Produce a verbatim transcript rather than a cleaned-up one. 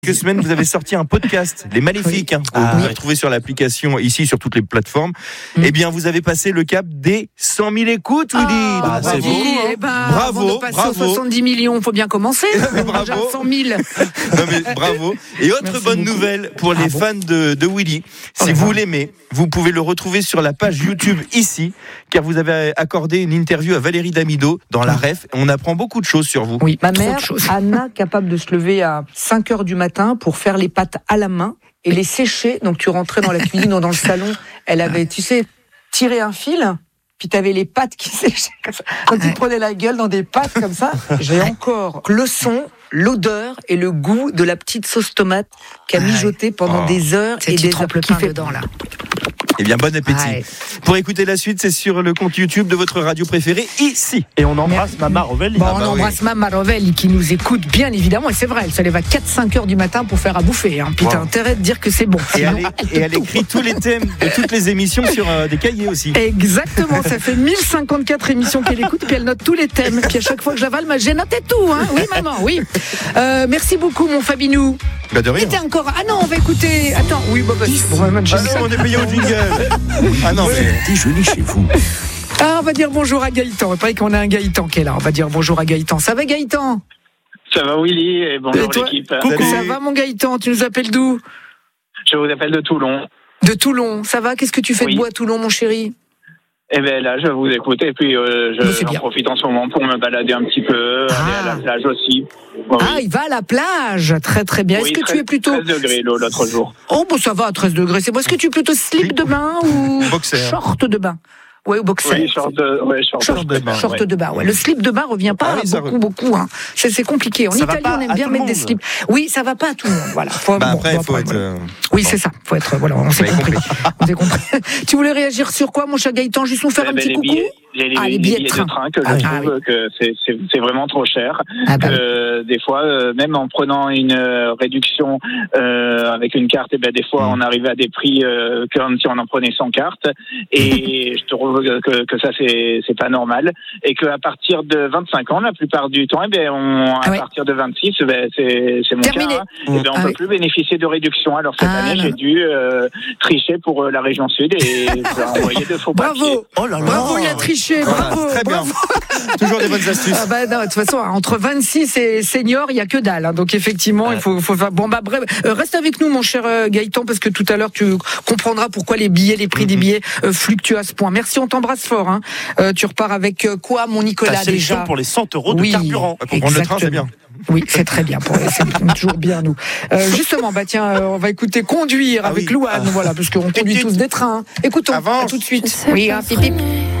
Quelques semaines, vous avez sorti un podcast, Les Maléfiques, hein, Ah, vous pouvez oui. retrouver sur l'application, ici, sur toutes les plateformes. Mm. Eh bien, vous avez passé le cap des cent mille écoutes, Willy. Ah, Donc, c'est bravo. beau. Eh ben, Bravo, avant de passer bravo. aux soixante-dix millions, il faut bien commencer. Bravo. Déjà cent mille. Non, mais bravo. Et autre Merci bonne beaucoup. nouvelle pour les Ah bon fans de, de Willy. Si Oh, vous wow. l'aimez, vous pouvez le retrouver sur la page YouTube ici, car vous avez accordé une interview à Valérie Damido dans la Ref. On apprend beaucoup de choses sur vous. Oui, Ma trop mère, de choses. Anna, capable de se lever à cinq heures du matin pour faire les pâtes à la main et les sécher. Donc tu rentrais dans la cuisine ou dans le salon, elle avait, tu sais, tiré un fil, puis tu avais les pâtes qui séchaient comme ça. Donc tu te prenais la gueule dans des pâtes comme ça. J'ai encore le son, l'odeur et le goût de la petite sauce tomate qui a Ouais. mijoté pendant Oh. des heures C'est et qui des trempe heures. le Qui pain fait- dedans, là. Eh bien, bon appétit. Ouais. Pour écouter la suite, c'est sur le compte YouTube de votre radio préférée, ici. Et on embrasse Mama Rovelli. Bon, Ah on bah embrasse Mama Rovelli qui nous écoute bien évidemment, et c'est vrai, elle se lève à quatre cinq heures du matin pour faire à bouffer. Hein. Puis Wow. t'as intérêt de dire que c'est bon. Et Sinon, elle, elle te et elle tout. écrit tous les thèmes de toutes les émissions sur euh, des cahiers aussi. Exactement, ça fait mille cinquante-quatre émissions qu'elle écoute, puis elle note tous les thèmes. Puis à chaque fois que j'avale, bah, j'ai noté tout. Hein. Oui, maman, oui. Euh, merci beaucoup, mon Fabinou. Bah de rien. Était encore. Ah non, on va écouter. Attends, oui, bah, bah, bon, même, Ah j'aime non, ça. on est payé au jingle. Ah non, mais... Déjeuner chez vous. Ah, on va dire bonjour à Gaëtan. Il paraît qu'on a un Gaëtan qui est là. On va dire bonjour à Gaëtan. Ça va, Gaëtan? Ça va Willy et bonjour Et toi l'équipe. Coucou. Ça va, mon Gaëtan? Tu nous appelles d'où? Je vous appelle de Toulon. De Toulon. Ça va? Qu'est-ce que tu fais Oui. de beau à Toulon, mon chéri? Et bien là, je vous écoute et puis euh, Mais je, c'est j'en bien. profite en ce moment pour me balader un petit peu, Ah. aller à la plage aussi. Oui. Ah, il va à la plage. Très, très bien. Est-ce Oui, que treize- tu es plutôt. treize degrés l'eau, l'autre jour. Oh, bon, ça va à treize degrés. C'est bon. Est-ce que tu es plutôt slip de bain ou Boxer. short de bain? Ouais, ou boxer. Oui, short de, ouais, short, Short de bain, Short ouais. de bain, ouais. Le slip de bain revient pas Ah oui, ça beaucoup, re- beaucoup. Hein. C'est, c'est compliqué. En Ça va Italie, pas on aime à bien tout mettre le des monde. slips. Oui, ça va pas à tout le monde. Voilà. Faut, Bah bon, après, il bon, faut après, être... voilà. euh, Oui, c'est ça. Faut être. Voilà, on s'est Vous avez compris. On s'est compris. Tu voulais réagir sur quoi, mon cher Gaëtan? Juste nous faire Eh un ben, petit les coucou. billets, les, les- Ah, les les billets de billets train. de train que Ah je oui. trouve que c'est, c'est, c'est vraiment trop cher. Ah bah oui. Euh, des fois, euh, même en prenant une euh, réduction euh, avec une carte, et ben des fois Mm. on arrive à des prix euh, comme si on en prenait sans carte. Et je trouve que, que ça c'est, c'est pas normal. Et qu'à partir de vingt-cinq ans, la plupart du temps, eh ben on, à Ah oui. partir de vingt-six, eh ben c'est, c'est mon Terminé. cas. Hein, eh ben on Ah peut oui. plus bénéficier de réduction. Alors cette Ah année, là j'ai là. dû euh, tricher pour euh, la région sud et envoyer de faux papiers. Bravo. Oh là là. Bravo, il a triché. Voilà, Bravo. très bien. bravo. Toujours des bonnes astuces. Ah bah non, de toute façon, entre vingt-six et senior, il y a que dalle. Hein. Donc effectivement, Ouais. il faut, faut faire. Bon bah bref, Euh, reste avec nous, mon cher euh, Gaëtan, parce que tout à l'heure tu comprendras pourquoi les billets, les prix des billets euh, fluctuent à ce point. Merci, on t'embrasse fort. Hein. Euh, tu repars avec euh, quoi, mon Ta Nicolas sélection déjà? pour les cent euros de Oui. carburant. Pour prendre le train, c'est bien. Oui, c'est très bien. Pour, c'est toujours bien, nous. Euh, justement, bah tiens, euh, on va écouter Conduire Ah avec oui. Louane, voilà, parce qu'on conduit Tic, tic. tous des trains. Écoutons, Avance. à tout de suite. Oui, hein, pip, pip.